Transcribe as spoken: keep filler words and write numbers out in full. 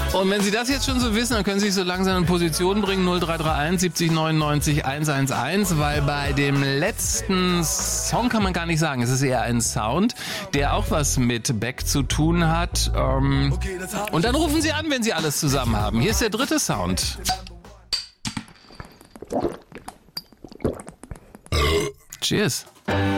Und wenn Sie das jetzt schon so wissen, dann können Sie sich so langsam in Position bringen, null drei drei eins siebzig neunundneunzig hundertelf, weil bei dem letzten Song kann man gar nicht sagen, es ist eher ein Sound, der auch was mit Beck zu tun hat. Ähm, und dann rufen Sie an, wenn Sie alles zusammen haben. Hier ist der dritte Sound. Cheers.